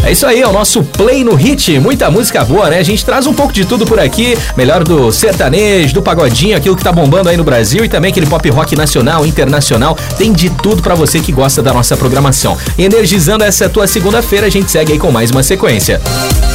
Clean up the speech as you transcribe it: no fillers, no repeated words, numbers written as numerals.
É isso aí, é o nosso Play no Hit. Muita música boa, né? A gente traz um pouco de tudo por aqui. Melhor do sertanejo, do pagodinho, aquilo que tá bombando aí no Brasil e também aquele pop rock nacional, internacional. Tem de tudo pra você que gosta da nossa programação. Energizando essa tua segunda-feira, a gente segue aí com mais uma sequência.